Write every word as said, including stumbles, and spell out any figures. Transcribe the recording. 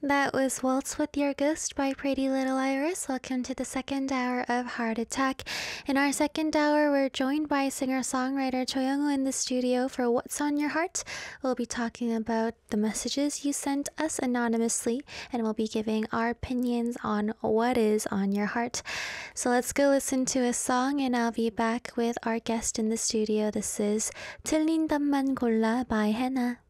That was Waltz with Your Ghost by Pretty Little Iris. Welcome to the second hour of Heart Attack. In our second hour, we're joined by singer-songwriter Cho Young-woo in the studio for What's on Your Heart. We'll be talking about the messages you sent us anonymously, and we'll be giving our opinions on what is on your heart. So let's go listen to a song, and I'll be back with our guest in the studio. This is 틀린 답만 골라 by Hannah.